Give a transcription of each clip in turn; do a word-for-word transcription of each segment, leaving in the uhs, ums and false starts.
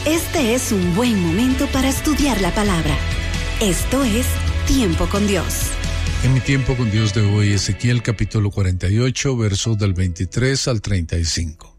Este es un buen momento para estudiar la palabra. Esto es Tiempo con Dios. En mi tiempo con Dios de hoy, Ezequiel capítulo cuarenta y ocho, versos del veintitrés al treinta y cinco.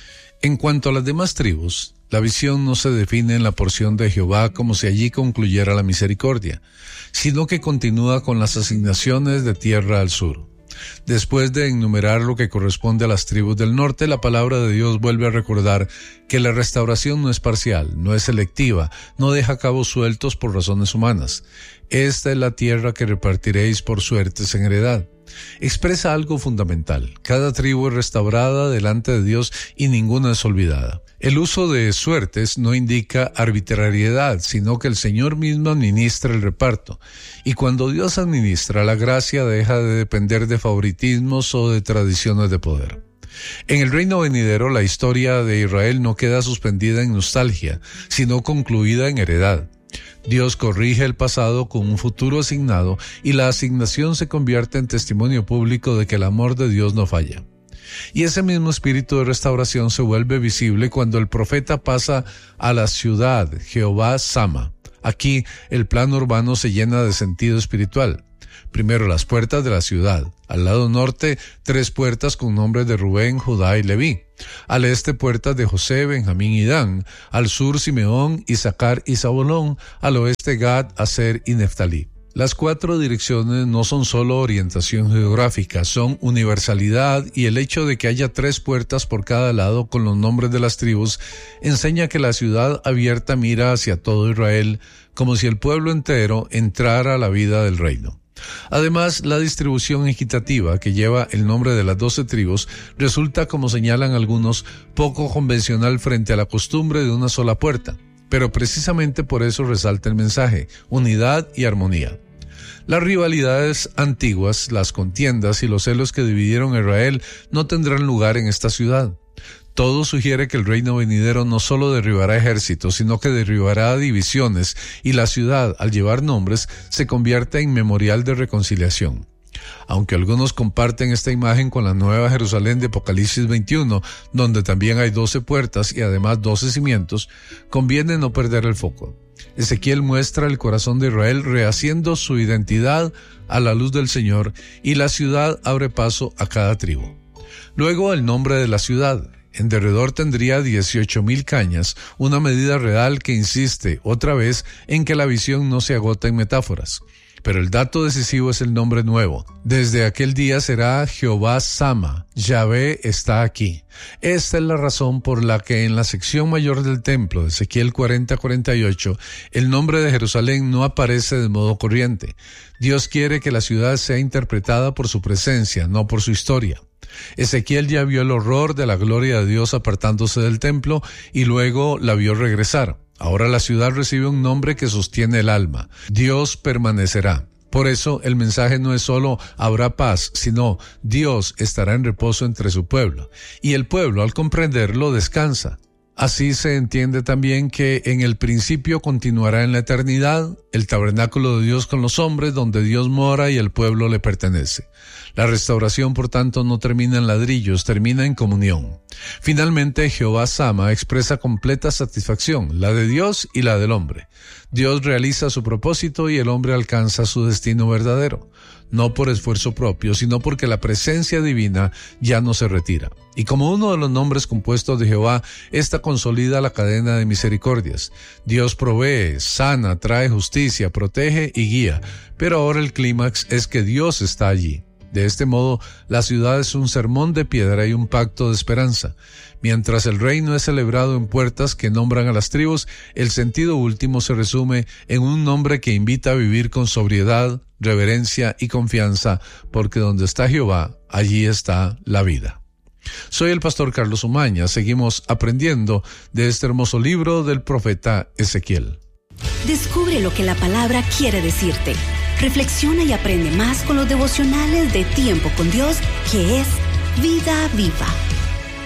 En cuanto a las demás tribus, la visión no se define en la porción de Jehová como si allí concluyera la misericordia, sino que continúa con las asignaciones de tierra al sur. Después de enumerar lo que corresponde a las tribus del norte, la palabra de Dios vuelve a recordar que la restauración no es parcial, no es selectiva, no deja cabos sueltos por razones humanas. Esta es la tierra que repartiréis por suertes en heredad. Expresa algo fundamental. Cada tribu es restaurada delante de Dios y ninguna es olvidada. El uso de suertes no indica arbitrariedad, sino que el Señor mismo administra el reparto. Y cuando Dios administra, la gracia deja de depender de favoritismos o de tradiciones de poder. En el reino venidero, la historia de Israel no queda suspendida en nostalgia, sino concluida en heredad. Dios corrige el pasado con un futuro asignado y la asignación se convierte en testimonio público de que el amor de Dios no falla. Y ese mismo espíritu de restauración se vuelve visible cuando el profeta pasa a la ciudad, Jehová Sama. Aquí el plano urbano se llena de sentido espiritual. Primero, las puertas de la ciudad. Al lado norte, tres puertas con nombres de Rubén, Judá y Leví. Al este, puertas de José, Benjamín y Dan. Al sur, Simeón, Isaacar y Zabulón. Al oeste, Gad, Aser y Neftalí. Las cuatro direcciones no son solo orientación geográfica, son universalidad, y el hecho de que haya tres puertas por cada lado con los nombres de las tribus enseña que la ciudad abierta mira hacia todo Israel, como si el pueblo entero entrara a la vida del reino. Además, la distribución equitativa que lleva el nombre de las doce tribus resulta, como señalan algunos, poco convencional frente a la costumbre de una sola puerta. Pero precisamente por eso resalta el mensaje, unidad y armonía. Las rivalidades antiguas, las contiendas y los celos que dividieron a Israel no tendrán lugar en esta ciudad. Todo sugiere que el reino venidero no solo derribará ejércitos, sino que derribará divisiones, y la ciudad, al llevar nombres, se convierte en memorial de reconciliación. Aunque algunos comparten esta imagen con la Nueva Jerusalén de Apocalipsis veintiuno, donde también hay doce puertas y además doce cimientos, conviene no perder el foco. Ezequiel muestra el corazón de Israel rehaciendo su identidad a la luz del Señor, y la ciudad abre paso a cada tribu. Luego, el nombre de la ciudad. En derredor tendría dieciocho mil cañas, una medida real que insiste, otra vez, en que la visión no se agota en metáforas. Pero el dato decisivo es el nombre nuevo. Desde aquel día será Jehová Sama, Yahvé está aquí. Esta es la razón por la que en la sección mayor del templo, de Ezequiel cuarenta a cuarenta y ocho, el nombre de Jerusalén no aparece de modo corriente. Dios quiere que la ciudad sea interpretada por su presencia, no por su historia. Ezequiel ya vio el horror de la gloria de Dios apartándose del templo y luego la vio regresar. Ahora la ciudad recibe un nombre que sostiene el alma. Dios permanecerá. Por eso el mensaje no es solo habrá paz, sino Dios estará en reposo entre su pueblo. Y el pueblo, al comprenderlo, descansa. Así se entiende también que en el principio continuará en la eternidad el tabernáculo de Dios con los hombres, donde Dios mora y el pueblo le pertenece. La restauración, por tanto, no termina en ladrillos, termina en comunión. Finalmente, Jehová Sama expresa completa satisfacción, la de Dios y la del hombre. Dios realiza su propósito y el hombre alcanza su destino verdadero, no por esfuerzo propio, sino porque la presencia divina ya no se retira. Y como uno de los nombres compuestos de Jehová, esta consolida la cadena de misericordias. Dios provee, sana, trae justicia, protege y guía, pero ahora el clímax es que Dios está allí. De este modo, la ciudad es un sermón de piedra y un pacto de esperanza. Mientras el reino es celebrado en puertas que nombran a las tribus, el sentido último se resume en un nombre que invita a vivir con sobriedad, reverencia y confianza, porque donde está Jehová, allí está la vida. Soy el pastor Carlos Umaña. Seguimos aprendiendo de este hermoso libro del profeta Ezequiel. Descubre lo que la palabra quiere decirte. Reflexiona y aprende más con los devocionales de Tiempo con Dios, que es Vida Viva.